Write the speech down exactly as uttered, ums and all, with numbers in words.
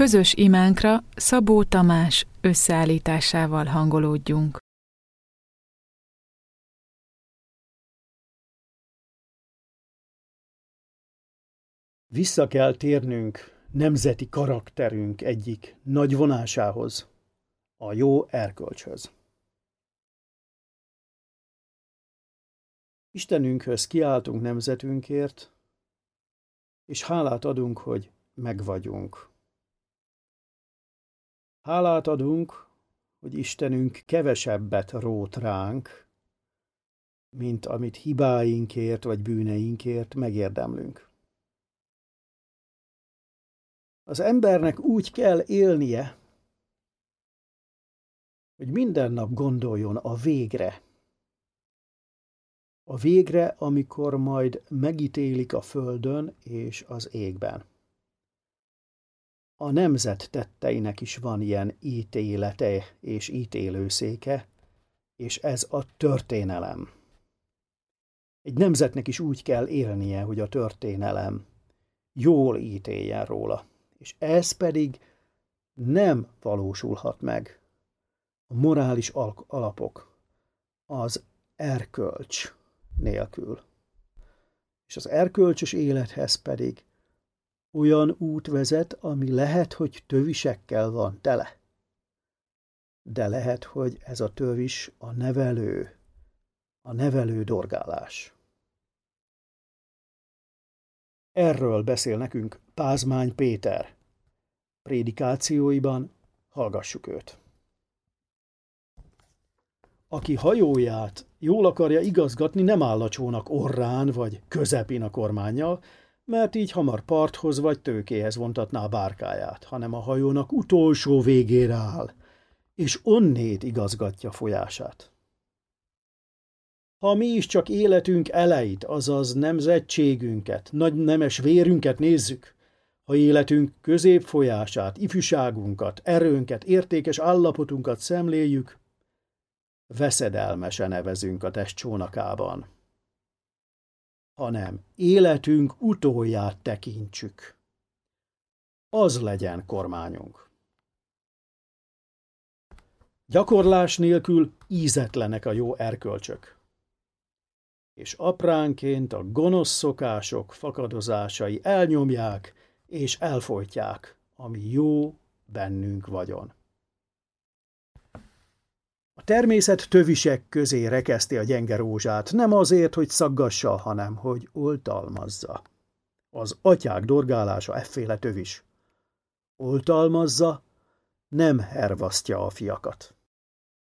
Közös imánkra Szabó Tamás összeállításával hangolódjunk. Vissza kell térnünk nemzeti karakterünk egyik nagy vonásához, a jó erkölcshöz. Istenünkhöz kiáltunk nemzetünkért, és hálát adunk, hogy megvagyunk. Hálát adunk, hogy Istenünk kevesebbet rót ránk, mint amit hibáinkért vagy bűneinkért megérdemlünk. Az embernek úgy kell élnie, hogy minden nap gondoljon a végre. A végre, amikor majd megítélik a földön és az égben. A nemzet tetteinek is van ilyen ítélete és ítélőszéke, és ez a történelem. Egy nemzetnek is úgy kell élnie, hogy a történelem jól ítéljen róla, és ez pedig nem valósulhat meg. A morális alapok, az erkölcs nélkül. És az erkölcsös élethez pedig olyan út vezet, ami lehet, hogy tövisekkel van tele. De lehet, hogy ez a tövis a nevelő, a nevelő dorgálás. Erről beszél nekünk Pázmány Péter. Prédikációiban hallgassuk őt. Aki hajóját jól akarja igazgatni, nem áll a csónak orrán vagy közepén a kormánnyal, mert így hamar parthoz vagy tőkéhez vontatná a bárkáját, hanem a hajónak utolsó végére áll, és onnét igazgatja folyását. Ha mi is csak életünk elejét, azaz nemzetségünket, nagy nemes vérünket nézzük, ha életünk középfolyását, ifjúságunkat, erőnket, értékes állapotunkat szemléljük, veszedelmesen nevezünk a test csónakában, hanem életünk utolját tekintsük. Az legyen kormányunk. Gyakorlás nélkül ízetlenek a jó erkölcsök, és apránként a gonosz szokások fakadozásai elnyomják és elfojtják, ami jó bennünk vagyon. A természet tövisek közé rekeszti a gyenge rózsát, nem azért, hogy szaggassa, hanem hogy oltalmazza. Az atyák dorgálása efféle tövis. Oltalmazza, nem hervasztja a fiakat.